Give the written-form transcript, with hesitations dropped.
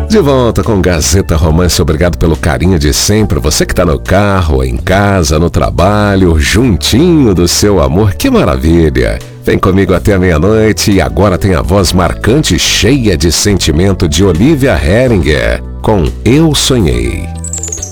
De volta com Gazeta Romance, obrigado pelo carinho de sempre. Você que tá no carro, em casa, no trabalho, juntinho do seu amor, que maravilha! Vem comigo até a meia-noite e agora tem a voz marcante, cheia de sentimento de Olivia Heringer, com Eu Sonhei.